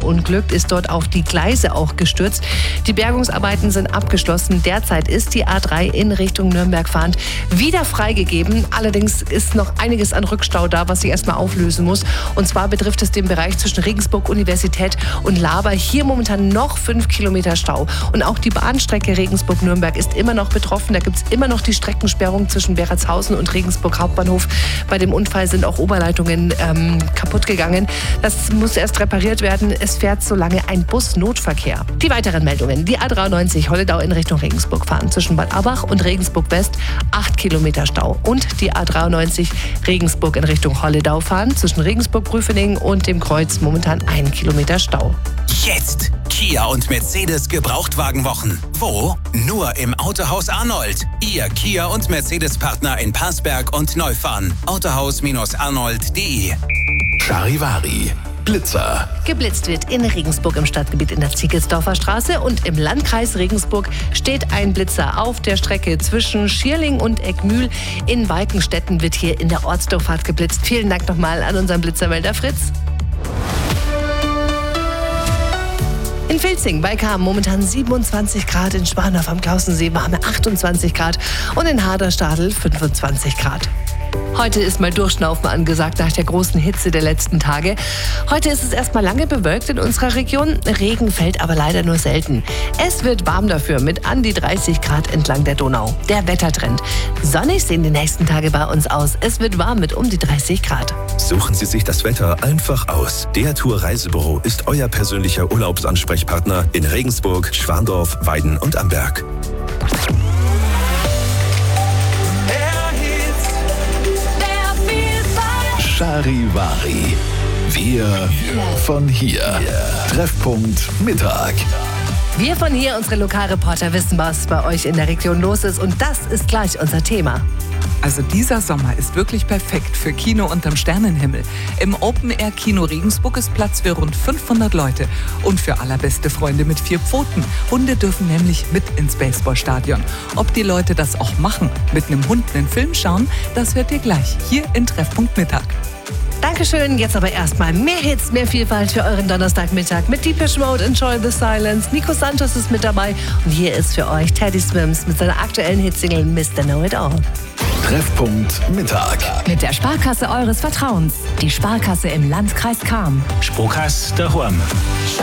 verunglückt, ist dort auf die Gleise auch gestürzt. Die Bergungsarbeiten sind abgeschlossen. Derzeit ist die A3 in Richtung Nürnberg fahrend wieder freigegeben. Allerdings ist noch einiges an Rückstau da, was sich erstmal auflösen muss. Und zwar betrifft es den Bereich zwischen Regensburg Universität und Laber. Hier momentan noch 5 Kilometer Stau. Und auch die Bahnstrecke Regensburg-Nürnberg ist immer noch betroffen. Da gibt es immer noch die Streckensperrung zwischen Beratshausen und Regensburg Hauptbahnhof. Bei dem Unfall sind auch Oberleitungen kaputt gegangen. Das muss erst repariert werden. Es fährt so lange ein Bus-Notverkehr. Die weiteren Meldungen. Die A93 Holledau in Richtung Regensburg fahren. Zwischen Bad Abbach und Regensburg West 8 Kilometer Stau. Und die A93 Regensburg in Richtung Holledau fahren. Zwischen Regensburg-Prüfening und dem Kreuz momentan 1 Kilometer Stau. Jetzt Kia und Mercedes Gebrauchtwagenwochen. Wo? Nur im Autohaus Arnold. Ihr Kia und Mercedes-Partner in Parsberg und Neufahren. Autohaus-arnold.de. Charivari. Blitzer. Geblitzt wird in Regensburg im Stadtgebiet in der Ziegelsdorfer Straße und im Landkreis Regensburg steht ein Blitzer auf der Strecke zwischen Schierling und Eckmühl. In Walkenstetten wird hier in der Ortsdurchfahrt geblitzt. Vielen Dank nochmal an unseren Blitzermelder Fritz. In Vilzing bei Cham momentan 27 Grad, in Schwandorf am Klausensee warme 28 Grad und in Haderstadl 25 Grad. Heute ist mal Durchschnaufen angesagt nach der großen Hitze der letzten Tage. Heute ist es erstmal lange bewölkt in unserer Region. Regen fällt aber leider nur selten. Es wird warm dafür mit an die 30 Grad entlang der Donau. Der Wettertrend. Sonnig sehen die nächsten Tage bei uns aus. Es wird warm mit um die 30 Grad. Suchen Sie sich das Wetter einfach aus. Der Tour Reisebüro ist euer persönlicher Urlaubsansprechpartner in Regensburg, Schwandorf, Weiden und Amberg. Charivari. Wir von hier. Treffpunkt Mittag. Wir von hier, unsere Lokalreporter, wissen, was bei euch in der Region los ist. Und das ist gleich unser Thema. Also dieser Sommer ist wirklich perfekt für Kino unterm Sternenhimmel. Im Open-Air-Kino Regensburg ist Platz für rund 500 Leute. Und für allerbeste Freunde mit 4 Pfoten. Hunde dürfen nämlich mit ins Baseballstadion. Ob die Leute das auch machen, mit einem Hund einen Film schauen, das hört ihr gleich hier in Treffpunkt Mittag. Dankeschön, jetzt aber erstmal mehr Hits, mehr Vielfalt für euren Donnerstagmittag mit Depeche Mode, Enjoy the Silence. Nico Santos ist mit dabei und hier ist für euch Teddy Swims mit seiner aktuellen Hitsingle Mr. Know It All. Treffpunkt Mittag. Mit der Sparkasse eures Vertrauens. Die Sparkasse im Landkreis Cham. Sparkasse daheim.